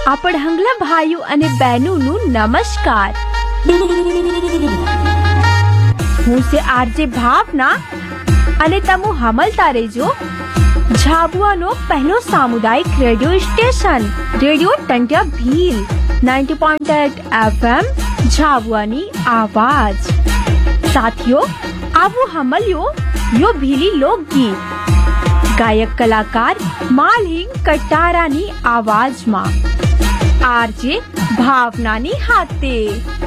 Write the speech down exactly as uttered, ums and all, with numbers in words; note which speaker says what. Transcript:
Speaker 1: આપણ હંગલા ભાઈઓ અને બહેનોનું નમસ્કાર. હું છે આરજે ભાવના અને તમે હમલતા રહેજો ઝાબુઆનો પહેલો સામુદાયિક radio station radio ટંટિયા Bhil ninety point eight FM ઝાબુઆની આવાજ. સાથીઓ, આવું હમલ્યો યો ભીલી લોકગીત ગાયક કલાકાર માલહિંગ કટારાની આવાજમાં આરજે ભાવનાની હાથે.